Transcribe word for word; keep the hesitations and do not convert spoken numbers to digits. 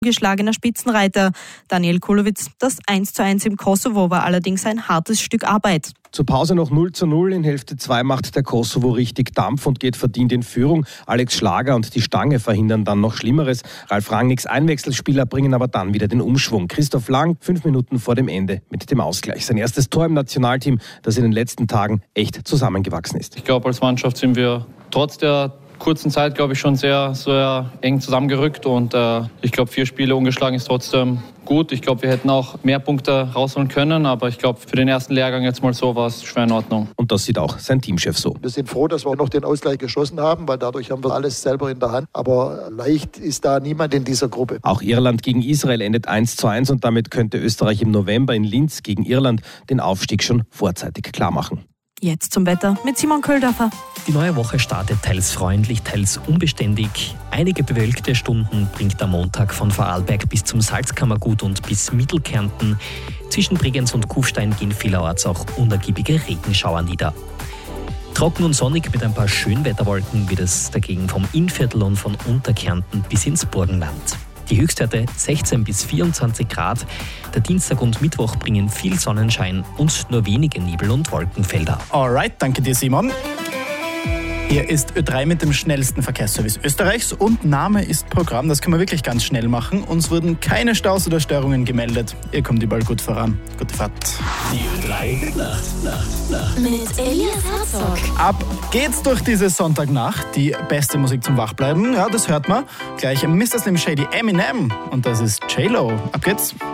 geschlagener Spitzenreiter. Daniel Kulowitz, das eins zu eins im Kosovo war allerdings ein hartes Stück Arbeit. Zur Pause noch null zu null. In Hälfte zwei macht der Kosovo richtig Dampf und geht verdient in Führung. Alex Schlager und die Stange verhindern dann noch Schlimmeres. Ralf Rangnicks Einwechselspieler bringen aber dann wieder den Umschwung. Christoph Lang, fünf Minuten vor dem Ende mit dem Ausgleich. Sein erstes Tor im Nationalteam, das in den letzten Tagen echt zusammengewachsen ist. Ich glaube, als Mannschaft sind wir trotz der kurzen Zeit, glaube ich, schon sehr, sehr eng zusammengerückt und äh, ich glaube, vier Spiele ungeschlagen ist trotzdem gut. Ich glaube, wir hätten auch mehr Punkte rausholen können, aber ich glaube, für den ersten Lehrgang jetzt mal so war es schwer in Ordnung. Und das sieht auch sein Teamchef so. Wir sind froh, dass wir noch den Ausgleich geschossen haben, weil dadurch haben wir alles selber in der Hand. Aber leicht ist da niemand in dieser Gruppe. Auch Irland gegen Israel endet eins zu eins und damit könnte Österreich im November in Linz gegen Irland den Aufstieg schon vorzeitig klar machen. Jetzt zum Wetter mit Simon Köldorfer. Die neue Woche startet teils freundlich, teils unbeständig. Einige bewölkte Stunden bringt der Montag von Vorarlberg bis zum Salzkammergut und bis Mittelkärnten. Zwischen Bregenz und Kufstein gehen vielerorts auch unergiebige Regenschauer nieder. Trocken und sonnig mit ein paar Schönwetterwolken wird es dagegen vom Innviertel und von Unterkärnten bis ins Burgenland. Die Höchstwerte sechzehn bis vierundzwanzig Grad. Der Dienstag und Mittwoch bringen viel Sonnenschein und nur wenige Nebel- und Wolkenfelder. Alright, danke dir, Simon. Hier ist Ö drei mit dem schnellsten Verkehrsservice Österreichs und Name ist Programm. Das können wir wirklich ganz schnell machen. Uns wurden keine Staus oder Störungen gemeldet. Ihr kommt überall gut voran. Gute Fahrt. Die Ö drei Nacht, Nacht, Nacht. Mit Elias Herzog. Ab geht's durch diese Sonntagnacht. Die beste Musik zum Wachbleiben. Ja, das hört man. Gleich Mister Slim Shady Eminem. Und das ist J-Lo. Ab geht's.